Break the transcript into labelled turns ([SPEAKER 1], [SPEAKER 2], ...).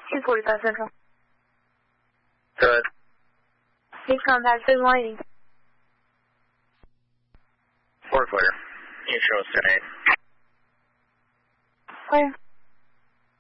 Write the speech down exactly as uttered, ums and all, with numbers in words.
[SPEAKER 1] two forty-five Central.
[SPEAKER 2] Good.
[SPEAKER 1] Please contact seven one eight.
[SPEAKER 2] Four clear. You show us ten eight.
[SPEAKER 1] Clear.